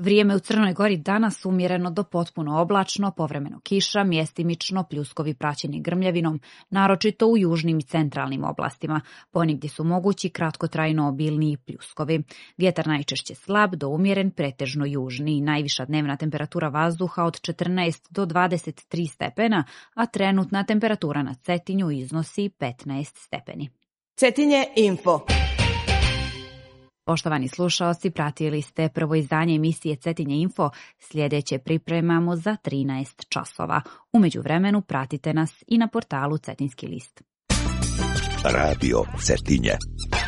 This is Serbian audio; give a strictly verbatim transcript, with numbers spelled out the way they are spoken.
Vrijeme u Crnoj Gori danas umjereno do potpuno oblačno, povremeno kiša, mjestimično pljuskovi praćeni grmljavinom, naročito u južnim i centralnim oblastima. Ponegdje su mogući kratkotrajno obilniji pljuskovi. Vjetar najčešće slab do umjeren, pretežno južni. Najviša dnevna temperatura vazduha od četrnaest do dvadeset tri stepena, a trenutna temperatura na Cetinju iznosi petnaest stepeni. Cetinje info. Poštovani slušaoci, pratili ste prvo izdanje emisije Cetinje info, sljedeće pripremamo za trinaest časova. U međuvremenu pratite nas i na portalu Cetinski list. Radio Cetinje.